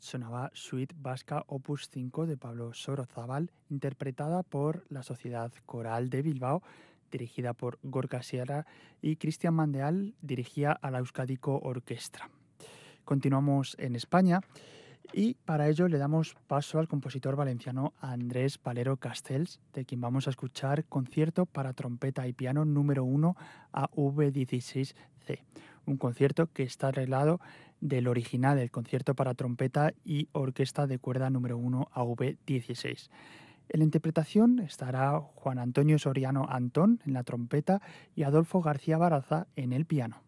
sonaba Suite Vasca Opus 5 de Pablo Sorozábal, interpretada por la Sociedad Coral de Bilbao, dirigida por Gorka Sierra, y Cristian Mandeal dirigía a la Euskadiko Orquestra. Continuamos en España y para ello le damos paso al compositor valenciano Andrés Valero Castells, de quien vamos a escuchar Concierto para trompeta y piano número 1 AV16C, un concierto que está arreglado del original, el concierto para trompeta y orquesta de cuerda número 1 AV16. En la interpretación estará Juan Antonio Soriano Antón en la trompeta y Adolfo García Baraza en el piano.